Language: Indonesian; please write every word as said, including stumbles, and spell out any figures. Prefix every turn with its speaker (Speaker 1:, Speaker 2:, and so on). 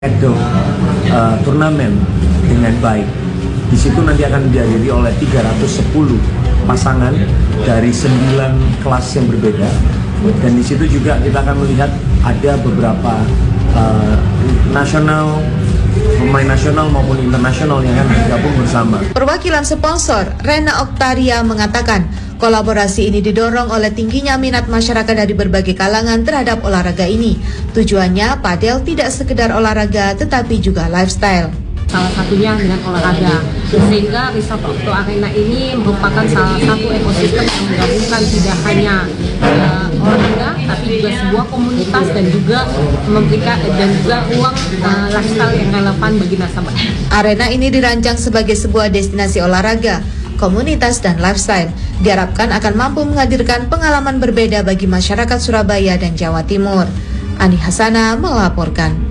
Speaker 1: Edo uh, turnamen dengan baik. Di situ nanti akan dihadiri oleh tiga ratus sepuluh pasangan dari sembilan kelas yang berbeda, dan di situ juga kita akan melihat ada beberapa uh, nasional, pemain nasional maupun internasional yang akan bergabung bersama.
Speaker 2: Perwakilan sponsor Rena Oktaria mengatakan kolaborasi ini didorong oleh tingginya minat masyarakat dari berbagai kalangan terhadap olahraga ini. Tujuannya padel tidak sekedar olahraga tetapi juga lifestyle.
Speaker 3: Salah satunya dengan olahraga, sehingga Resort Okto Arena ini merupakan salah satu ekosistem yang menggabungkan tidak hanya uh, olahraga, tapi juga sebuah komunitas dan juga memberikan dan juga ruang uh, lifestyle yang relevan bagi nasabah.
Speaker 2: Arena ini dirancang sebagai sebuah destinasi olahraga, komunitas dan lifestyle. Diharapkan akan mampu menghadirkan pengalaman berbeda bagi masyarakat Surabaya dan Jawa Timur. Ani Hasana melaporkan.